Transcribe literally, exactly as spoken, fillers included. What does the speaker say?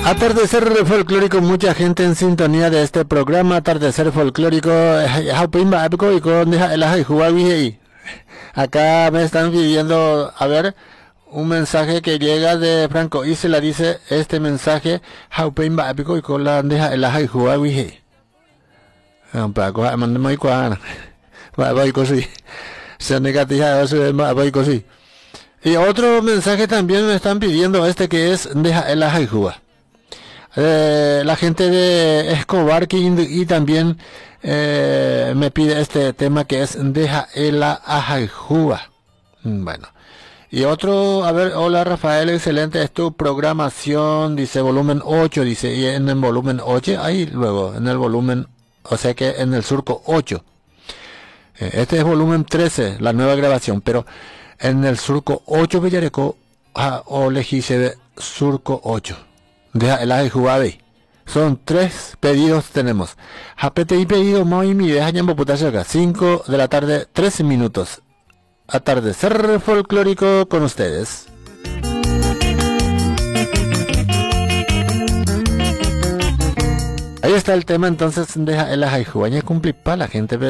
Atardecer folclórico, mucha gente en sintonía de este programa. Atardecer folclórico. Acá me están pidiendo, a ver, un mensaje que llega de Franco Isla. Dice este mensaje: y otro mensaje también me están pidiendo, este que es deja el ajayjua. Eh, la gente de Escobar y también eh, me pide este tema que es deja el ajayjua. Bueno, y otro, a ver, hola Rafael, excelente es tu programación, dice volumen ocho, dice, y en el volumen ocho, ahí luego, en el volumen, o sea que en el surco ocho. Eh, este es volumen trece, la nueva grabación, pero en el surco ocho Villareco, ah, o legice surco ocho. Deja el aje jugabe. Son tres pedidos tenemos. Japete y pedido muy mi deja ya en cinco de la tarde, trece minutos. Atardecer folclórico con ustedes. Ahí está el tema, entonces deja el aje jugabe. Cumplir para la gente.